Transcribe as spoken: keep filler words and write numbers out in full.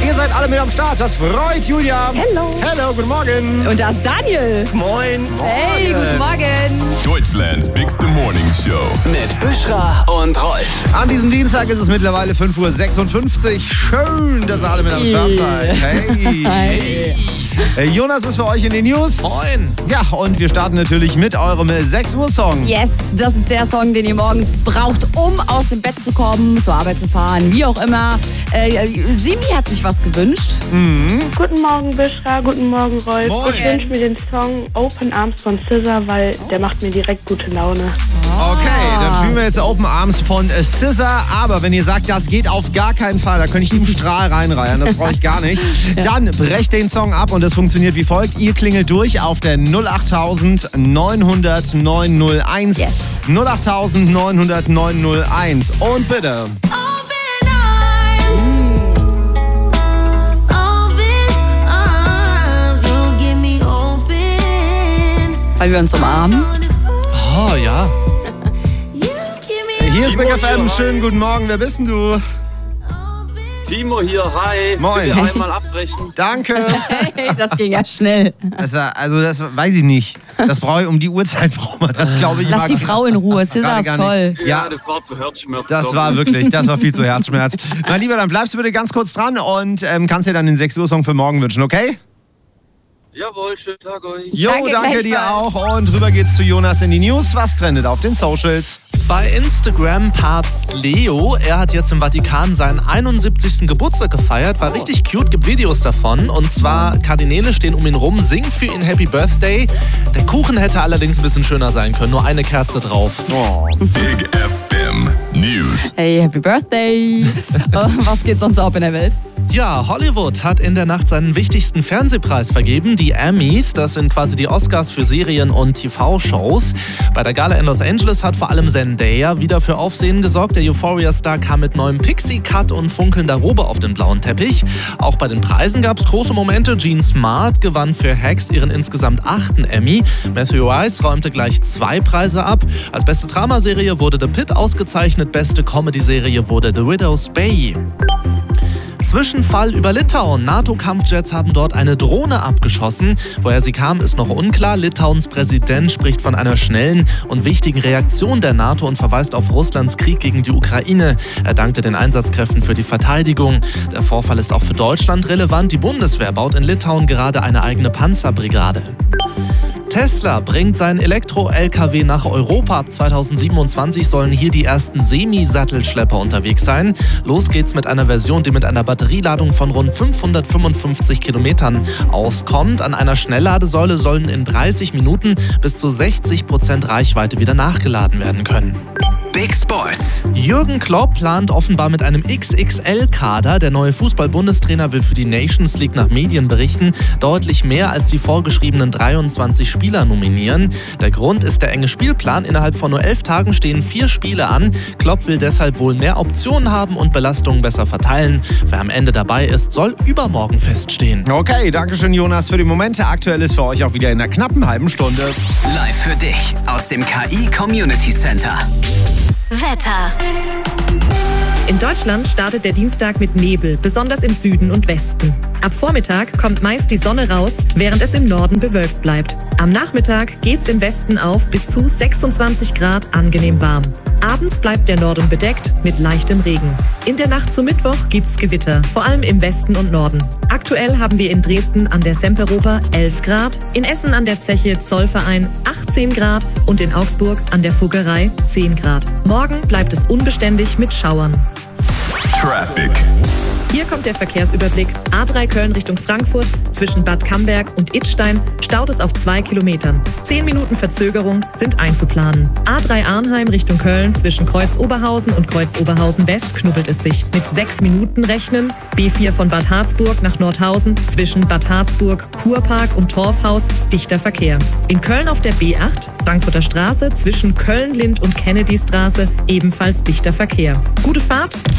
Ihr seid alle mit am Start. Das freut Julia. Hello. Hello, guten Morgen. Und da ist Daniel. Moin. Hey, guten Morgen. Deutschlands Bigste Morning Show. Mit Büschra und Rolf. An diesem Dienstag ist es mittlerweile fünf Uhr sechsundfünfzig. Schön, dass ihr alle mit am Start seid. Hey. Hey. Äh, Jonas ist für euch in den News. Moin. Ja, und wir starten natürlich mit eurem sechs Uhr Song. Yes, das ist der Song, den ihr morgens braucht, um aus dem Bett zu kommen, zur Arbeit zu fahren, wie auch immer. Äh, Simi hat sich was gewünscht. Mhm. Guten Morgen, Büschra. Guten Morgen, Rolf. Moin. Ich wünsche mir den Song Open Arms von S Z A, weil der macht mir direkt gute Laune. Okay, dann spielen wir jetzt Open Arms von äh, S Z A. Aber wenn ihr sagt, das geht auf gar keinen Fall, da könnte ich ihm Strahl reinreihen, das brauche ich gar nicht. Dann brecht den Song ab und es funktioniert wie folgt. Ihr klingelt durch auf der null acht neunhundert neunhunderteins. Yes. null acht neunhundert neunhunderteins. Und bitte. Weil wir uns umarmen. Oh, ja. Hier ist Big F M. Schönen guten Morgen. Wer bist denn du? Timo hier, hi. Moin. Bitte einmal abbrechen. Danke. Hey, das ging ja schnell. Das war, also das weiß ich nicht. Das brauche ich um die Uhrzeit, braucht man das, glaube ich. Lass immer die Frau in Ruhe. S Z A gerade ist gar toll. nicht. Ja, Ja, das war zu Herzschmerz. das Sorry. war wirklich, das war viel zu Herzschmerz. Mein Lieber, dann bleibst du bitte ganz kurz dran und ähm, kannst dir dann den sechs Uhr Song für morgen wünschen, okay? Jawohl, schönen Tag euch. Jo, Danke, danke, dir gleichfalls. auch. Und rüber geht's zu Jonas in die News. Was trendet auf den Socials? Bei Instagram Papst Leo. Er hat jetzt im Vatikan seinen einundsiebzigsten Geburtstag gefeiert. War richtig cute, gibt Videos davon. Und zwar Kardinäle stehen um ihn rum, singen für ihn Happy Birthday. Der Kuchen hätte allerdings ein bisschen schöner sein können. Nur eine Kerze drauf. Oh. Big F M News. Hey, Happy Birthday. Oh, was geht sonst ab in der Welt? Ja, Hollywood hat in der Nacht seinen wichtigsten Fernsehpreis vergeben, die Emmys. Das sind quasi die Oscars für Serien und T V-Shows. Bei der Gala in Los Angeles hat vor allem Zendaya wieder für Aufsehen gesorgt. Der Euphoria-Star kam mit neuem Pixie-Cut und funkelnder Robe auf den blauen Teppich. Auch bei den Preisen gab es große Momente. Jean Smart gewann für Hacks ihren insgesamt achten Emmy. Matthew Weiss räumte gleich zwei Preise ab. Als beste Dramaserie wurde The Pitt ausgezeichnet. Beste Comedy-Serie wurde The Widow's Bay. Zwischenfall über Litauen. NATO-Kampfjets haben dort eine Drohne abgeschossen. Woher sie kam, ist noch unklar. Litauens Präsident spricht von einer schnellen und wichtigen Reaktion der NATO und verweist auf Russlands Krieg gegen die Ukraine. Er dankte den Einsatzkräften für die Verteidigung. Der Vorfall ist auch für Deutschland relevant. Die Bundeswehr baut in Litauen gerade eine eigene Panzerbrigade. Tesla bringt seinen Elektro-L K W nach Europa. Ab zweitausendsiebenundzwanzig sollen hier die ersten Semi-Sattelschlepper unterwegs sein. Los geht's mit einer Version, die mit einer Batterieladung von rund fünfhundertfünfundfünfzig Kilometern auskommt. An einer Schnellladesäule sollen in dreißig Minuten bis zu sechzig Prozent Reichweite wieder nachgeladen werden können. Big Sports. Jürgen Klopp plant offenbar mit einem X X L-Kader. Der neue Fußball-Bundestrainer will für die Nations League nach Medienberichten deutlich mehr als die vorgeschriebenen dreiundzwanzig Spieler nominieren. Der Grund ist der enge Spielplan. Innerhalb von nur elf Tagen stehen vier Spiele an. Klopp will deshalb wohl mehr Optionen haben und Belastungen besser verteilen. Wer am Ende dabei ist, soll übermorgen feststehen. Okay, danke schön, Jonas, für die Momente. Aktuell ist für euch auch wieder in einer knappen halben Stunde. Live für dich aus dem K I Community Center. Wetter. In Deutschland startet der Dienstag mit Nebel, besonders im Süden und Westen. Ab Vormittag kommt meist die Sonne raus, während es im Norden bewölkt bleibt. Am Nachmittag geht's im Westen auf bis zu sechsundzwanzig Grad angenehm warm. Abends bleibt der Norden bedeckt mit leichtem Regen. In der Nacht zum Mittwoch gibt's Gewitter, vor allem im Westen und Norden. Aktuell haben wir in Dresden an der Semperoper elf Grad, in Essen an der Zeche Zollverein achtzehn Grad und in Augsburg an der Fuggerei zehn Grad. Morgen bleibt es unbeständig mit Schauern. Traffic. Hier kommt der Verkehrsüberblick. A drei Köln Richtung Frankfurt. Zwischen Bad Camberg und Idstein staut es auf zwei Kilometern. Zehn Minuten Verzögerung sind einzuplanen. A drei Arnheim Richtung Köln. Zwischen Kreuz Oberhausen und Kreuz Oberhausen West knubbelt es sich. Mit sechs Minuten rechnen. B vier von Bad Harzburg nach Nordhausen. Zwischen Bad Harzburg, Kurpark und Torfhaus dichter Verkehr. In Köln auf der B acht, Frankfurter Straße. Zwischen Köln-Lind und Kennedy-Straße ebenfalls dichter Verkehr. Gute Fahrt